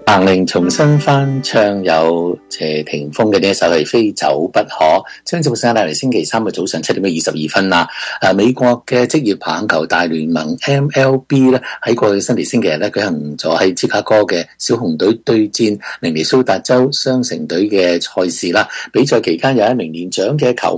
彭羚重新翻唱有謝霆鋒嘅呢一首係非走不可，將節目時間帶嚟星期三嘅早上7:22啦。美國嘅職業棒球大聯盟 MLB 咧喺過去星期日咧舉行咗喺芝加哥嘅小熊隊對戰明尼蘇達州雙城隊嘅賽事啦。比賽期間有一名年長嘅球